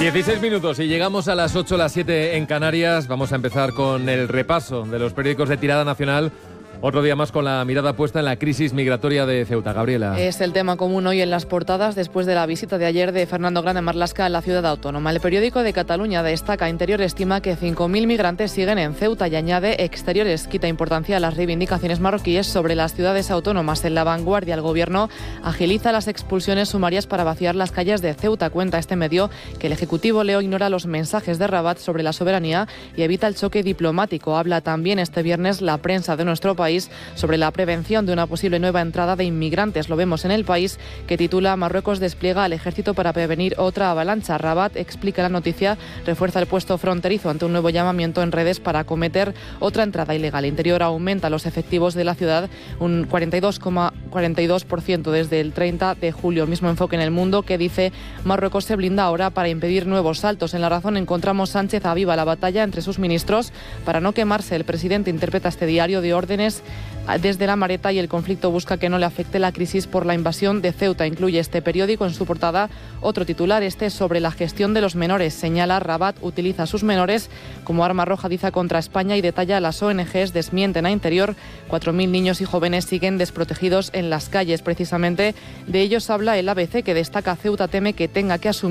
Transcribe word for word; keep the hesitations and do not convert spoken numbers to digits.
dieciséis minutos y llegamos a las ocho, las siete en Canarias. Vamos a empezar con el repaso de los periódicos de tirada nacional. Otro día más con la mirada puesta en la crisis migratoria de Ceuta. Gabriela. Es el tema común hoy en las portadas después de la visita de ayer de Fernando Grande Marlaska a la ciudad autónoma. El periódico de Cataluña destaca: Interior estima que cinco mil migrantes siguen en Ceuta y añade: Exteriores quita importancia a las reivindicaciones marroquíes sobre las ciudades autónomas. En La Vanguardia, el gobierno agiliza las expulsiones sumarias para vaciar las calles de Ceuta. Cuenta este medio que el Ejecutivo leo ignora los mensajes de Rabat sobre la soberanía y evita el choque diplomático. Habla también este viernes la prensa de nuestro país sobre la prevención de una posible nueva entrada de inmigrantes. Lo vemos en El País, que titula: Marruecos despliega al ejército para prevenir otra avalancha. Rabat, explica la noticia, refuerza el puesto fronterizo ante un nuevo llamamiento en redes para acometer otra entrada ilegal. Interior aumenta los efectivos de la ciudad un cuarenta y dos coma cuarenta y dos por ciento desde el treinta de julio. Mismo enfoque en El Mundo, que dice: Marruecos se blinda ahora para impedir nuevos saltos. En La Razón encontramos: Sánchez aviva la batalla entre sus ministros para no quemarse. El presidente interpreta este diario de órdenes desde la Mareta y el conflicto busca que no le afecte la crisis por la invasión de Ceuta. Incluye este periódico en su portada otro titular, este sobre la gestión de los menores. Señala: Rabat utiliza a sus menores como arma arrojadiza contra España y detalla: las O N Ges desmienten a Interior. cuatro mil niños y jóvenes siguen desprotegidos en las calles. Precisamente de ellos habla el A B C, que destaca: Ceuta teme que tenga que asumir